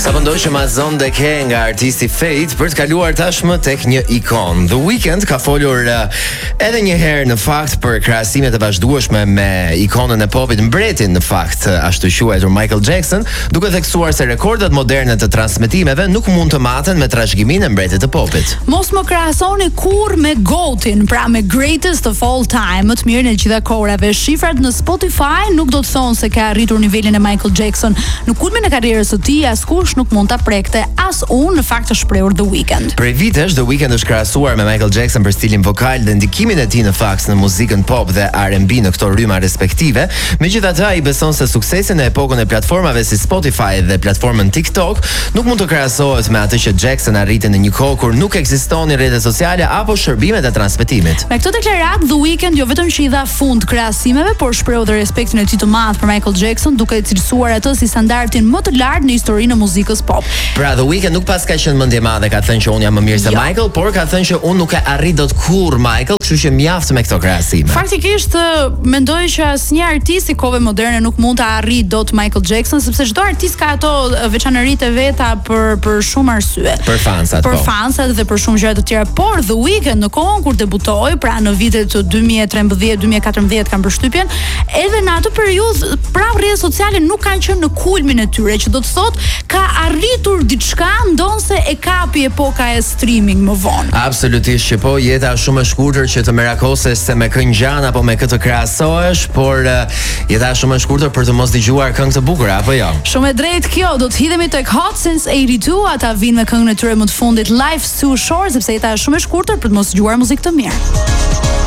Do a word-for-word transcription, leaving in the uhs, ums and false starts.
Sa pëndoj që Mazon dhe ke nga artisti Fate për të kaluar tashmë tek një ikon. The Weeknd ka folur uh, edhe një herë në fakt për krahasimet e vazhdueshme me ikonën e popit, mbretin në fakt ashtu quajtur Michael Jackson, duke theksuar se rekordet moderne të transmetimeve nuk mund të maten me trashëgiminë e mbretit të popit. Mos më krahasoni kurr me GOAT-in, pra me greatest of all time, më të mirën e gjitha kohërave. Shifrat në Spotify nuk do të thonë se ka arritur nivelin e Michael Jackson. Në kulmin e karrierës së tij askush nuk mund ta prekte, as unë, në fakt të shprehur The Weeknd. Prej vitesh The Weeknd është krahasuar me Michael Jackson për stilin vokal dhe ndikimin e tij në fakt në muzikën pop dhe R and B në këto rryma respektive. Megjithatë, ai beson se suksesi në epokën e platformave si Spotify dhe platformën TikTok nuk mund të krahasohet me atë që Jackson arriti në një kohë kur nuk ekzistonin rrjetet sociale apo shërbimet e transmetimit. Me këtë deklaratë, The Weeknd jo vetëm që i dha fund krahasimeve, por shprehu dhe respektin e tij të madh për Michael Jackson, duke cilësuar atë si standardin më të lartë në historinë e muzikës pop. Pra The Weeknd nuk pas ka qenë mendje madhe, ka thënë që unë jam më mirë se Jo. Michael, por ka thënë që unë nuk e arrit dot kurrë Michael, kështu që mjaft me këto krahasime. Faktikisht mendoj që asnjë artist i kohëve moderne nuk mund ta arrijë dot Michael Jackson, sepse çdo artist ka ato veçanëritë e veta për për shumë arsye. Për fansat, për po. fansat dhe për shumë gjëra të tjera. Por The Weeknd në kohën kur debutoi, pra në vitet dy mijë e trembëdhjetë dy mijë e katërmbëdhjetë kam përshtypjen, edhe në atë periudhë pra rrjetet sociale nuk kanë qenë në kulmin e tyre, që do të thotë ka arritur diçka ndonse e kapi epoka e streaming më vonë. Absolutisht që po, jeta është shumë e shkurtër që të merakoses se me kë ngjan apo me kë të krahasohesh, por uh, jeta është shumë e shkurtër për të mos dëgjuar këngë të bukura, apo jo? Shumë e drejtë kjo, do të hidhemi tek Hot Since eighty-two, ata vinë me këngën e tyre më të fundit Life's Too Short, sepse jeta është shumë e shkurtër për të mos dëgjuar muzikë të mirë.